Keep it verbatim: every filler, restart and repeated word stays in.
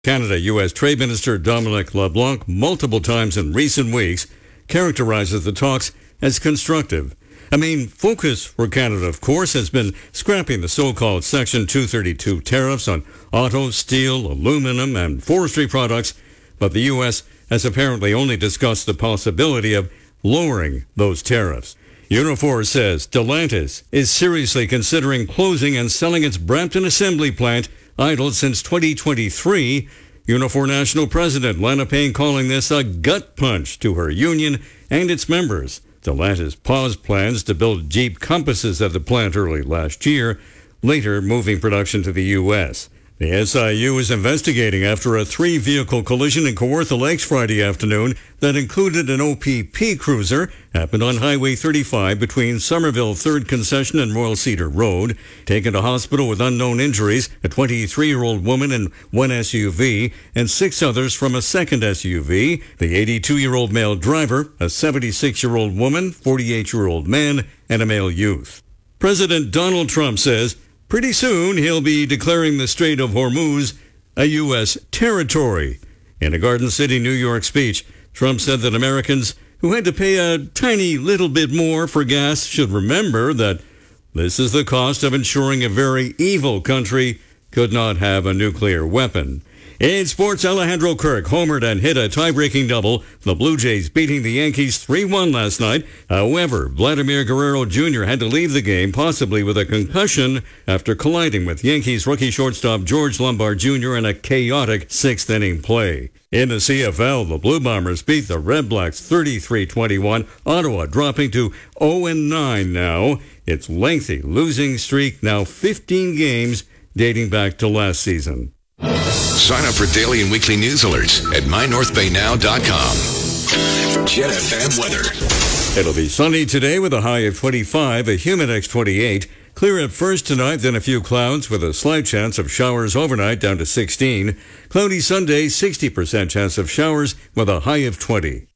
Canada U S Trade Minister Dominic LeBlanc, multiple times in recent weeks, characterizes the talks as constructive. A main focus for Canada, of course, has been scrapping the so-called Section two thirty-two tariffs on auto, steel, aluminum, and forestry products, but the U S has apparently only discussed the possibility of lowering those tariffs. Unifor says Stellantis is seriously considering closing and selling its Brampton assembly plant, idled since twenty twenty-three. Unifor National President Lana Payne calling this a gut punch to her union and its members. Stellantis paused plans to build Jeep Compasses at the plant early last year, later moving production to the U S. The S I U is investigating after a three-vehicle collision in Kawartha Lakes Friday afternoon that included an O P P cruiser, happened on Highway thirty-five between Somerville third Concession and Royal Cedar Road. Taken to hospital with unknown injuries, a twenty-three-year-old woman in one S U V and six others from a second S U V. The eighty-two-year-old male driver, a seventy-six-year-old woman, forty-eight-year-old man, and a male youth. President Donald Trump says pretty soon he'll be declaring the Strait of Hormuz a U S territory. In a Garden City, New York speech, Trump said that Americans who had to pay a tiny little bit more for gas should remember that this is the cost of ensuring a very evil country could not have a nuclear weapon. In sports, Alejandro Kirk homered and hit a tie-breaking double. The Blue Jays beating the Yankees three one last night. However, Vladimir Guerrero Junior had to leave the game, possibly with a concussion, after colliding with Yankees rookie shortstop George Lombard Junior in a chaotic sixth-inning play. In the C F L, the Blue Bombers beat the Red Blacks thirty-three twenty-one. Ottawa dropping to oh and nine now. Its lengthy losing streak now fifteen games dating back to last season. Sign up for daily and weekly news alerts at my north bay now dot com. Jet F M weather. It'll be sunny today with a high of twenty-five, a humid X twenty-eight. Clear at first tonight, then a few clouds with a slight chance of showers overnight down to sixteen. Cloudy Sunday, sixty percent chance of showers with a high of twenty.